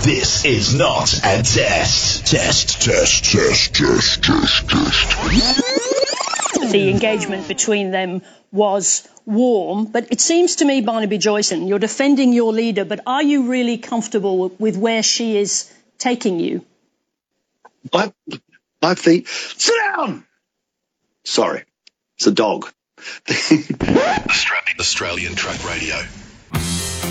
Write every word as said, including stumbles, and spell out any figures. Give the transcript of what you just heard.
This is not a test. Test, test, test, test, test, test. The engagement between them was warm, but it seems to me, Barnaby Joyson, you're defending your leader, but are you really comfortable with where she is taking you? I, I think... Sit down! Sorry, it's a dog. Australian Track Radio.